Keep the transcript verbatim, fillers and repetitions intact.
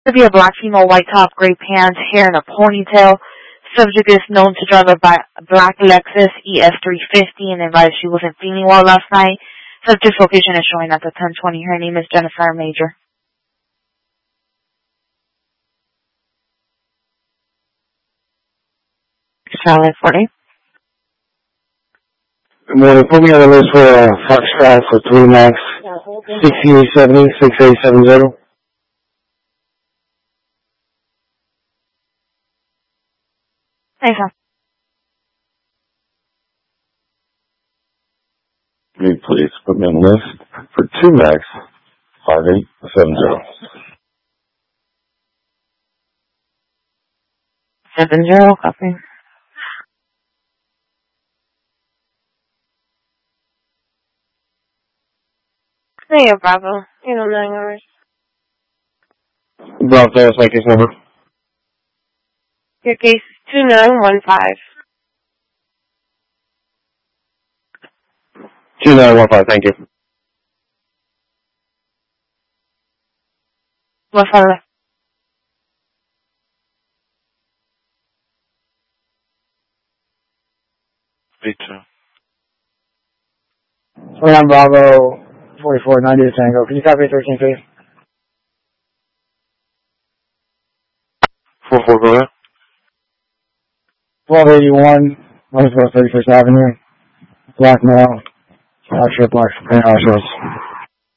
To be a black female, white top, gray pants, hair in a ponytail. Subject is known to drive a black Lexus E S three fifty and advised she wasn't feeling well last night. Subject's location is showing at the ten twenty. Her name is Jennifer Major. Charlotte forty. Good morning. Put me on the list for uh, Foxtrot for three max sixty-eight seventy, sixty-eight seventy. Thanks, sir. Me, please put me on the list for two max five eight seven zero. Seven zero, copy. Hey, Bravo. You know, nine hours. Bravo, that's my case number. Your case is two nine one five. two nine one five, thank you. What's that? Me too. twenty-nine Bravo, forty-four ninety to Tango. Can you copy thirteen, please? four four, go ahead. twelve eighty-one, West thirty-first Avenue. Black male. Black shirt, black paint, shorts.